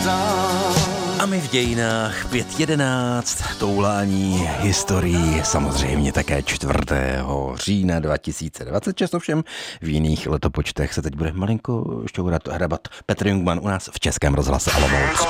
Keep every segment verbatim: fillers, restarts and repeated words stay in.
A my v dějinách pět jedenáct, toulání historií, samozřejmě také čtvrtého října dva tisíce dvacet šest, ovšem v jiných letopočtech se teď bude malinko šťourat hrabat Petr Jungmann u nás v Českém rozhlase Olomouc.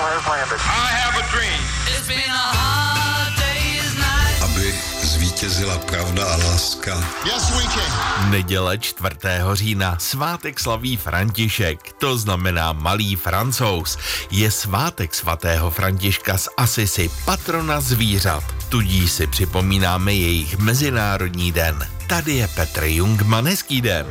Aby zvítězila pravda a láska. Neděle čtvrtého října, svátek slaví František, to znamená malý Francouz. Je svátek svatého Františka z Asisi, patrona zvířat. Tudíž si připomínáme jejich mezinárodní den. Tady je Petr Jungmann, hezký den.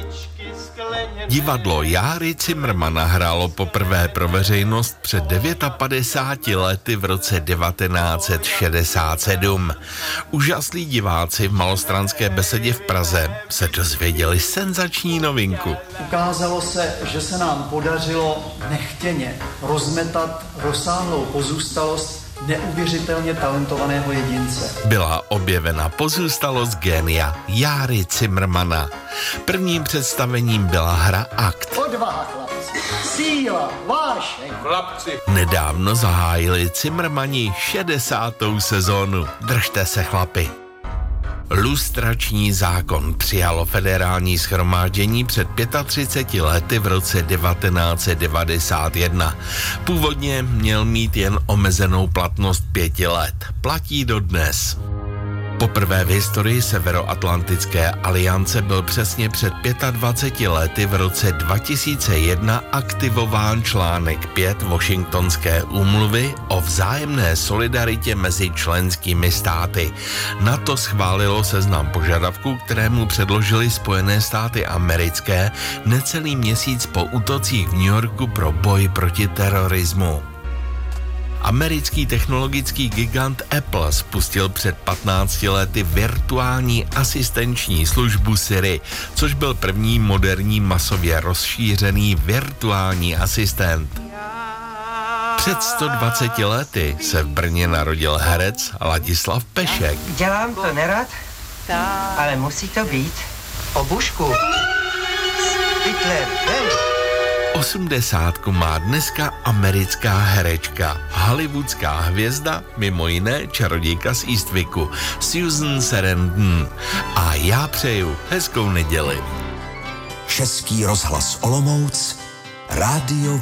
Divadlo Járy Cimrmana hrálo poprvé pro veřejnost před padesátimi devíti lety v roce devatenáct set šedesát sedm. Úžaslí diváci v Malostranské besedě v Praze se dozvěděli senzační novinku. Ukázalo se, že se nám podařilo nechtěně rozmetat rozsáhlou pozůstalost neuvěřitelně talentovaného jedince. Byla objevena pozůstalost génia Járy Cimrmana. Prvním představením byla hra Akt. Odvaha, chlapci, síla, vášeň. Chlapci. Nedávno zahájili Cimrmani šedesátou sezónu. Držte se, chlapi. Lustrační zákon přijalo federální shromáždění před třiceti pěti lety v roce devatenáct set devadesát jedna. Původně měl mít jen omezenou platnost pěti let. Platí dodnes. Poprvé v historii Severoatlantické aliance byl přesně před dvaceti pěti lety v roce dva tisíce jedna aktivován článek pět Washingtonské úmluvy o vzájemné solidaritě mezi členskými státy. NATO schválilo seznam požadavků, kterému předložili Spojené státy americké necelý měsíc po útocích v New Yorku pro boj proti terorismu. Americký technologický gigant Apple spustil před patnácti lety virtuální asistenční službu Siri, což byl první moderní masově rozšířený virtuální asistent. Před sto dvaceti lety se v Brně narodil herec Ladislav Pešek. Dělám to nerad, ale musí to být o bušku. Hitler, ven. Osmdesátku má dneska americká herečka, hollywoodská hvězda, mimo jiné čarodějka z Eastwicku, Susan Sarandon. A já přeju hezkou neděli. Český rozhlas Olomouc, rádio